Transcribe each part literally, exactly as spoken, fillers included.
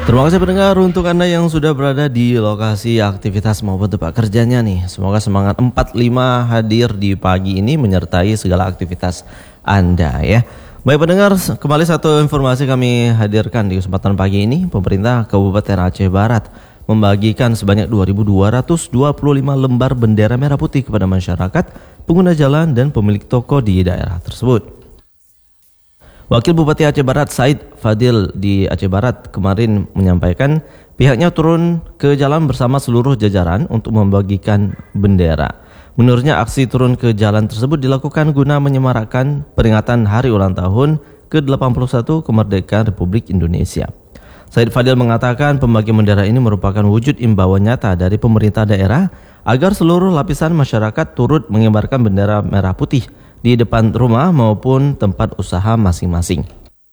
Terima kasih pendengar untuk Anda yang sudah berada di lokasi aktivitas maupun tempat kerjanya nih. Semoga semangat empat puluh lima hadir di pagi ini menyertai segala aktivitas Anda ya. Baik pendengar, kembali satu informasi kami hadirkan di kesempatan pagi ini. Pemerintah Kabupaten Aceh Barat membagikan sebanyak dua ribu dua ratus dua puluh lima lembar bendera merah putih kepada masyarakat, pengguna jalan dan pemilik toko di daerah tersebut. Wakil Bupati Aceh Barat Said Fadil di Aceh Barat kemarin menyampaikan pihaknya turun ke jalan bersama seluruh jajaran untuk membagikan bendera. Menurutnya aksi turun ke jalan tersebut dilakukan guna menyemarakkan peringatan hari ulang tahun ke delapan puluh satu kemerdekaan Republik Indonesia. Said Fadil mengatakan pembagian bendera ini merupakan wujud imbauan nyata dari pemerintah daerah agar seluruh lapisan masyarakat turut mengibarkan bendera merah putih di depan rumah maupun tempat usaha masing-masing.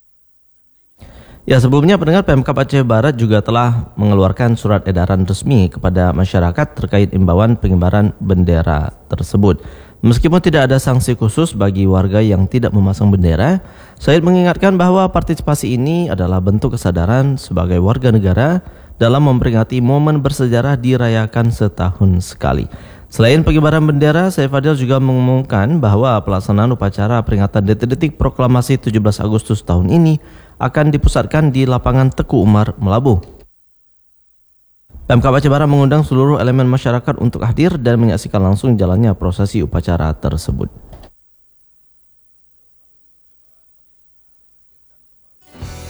Ya, sebelumnya pendengar Pemkab Aceh Barat juga telah mengeluarkan surat edaran resmi kepada masyarakat terkait imbauan pengibaran bendera tersebut. Meskipun tidak ada sanksi khusus bagi warga yang tidak memasang bendera, Said mengingatkan bahwa partisipasi ini adalah bentuk kesadaran sebagai warga negara dalam memperingati momen bersejarah dirayakan setahun sekali. Selain pengibaran bendera, Said Fadil juga mengumumkan bahwa pelaksanaan upacara peringatan detik-detik proklamasi tujuh belas Agustus tahun ini akan dipusatkan di lapangan Teku Umar, Melabuh. Pemkab Aceh Barat mengundang seluruh elemen masyarakat untuk hadir dan menyaksikan langsung jalannya prosesi upacara tersebut.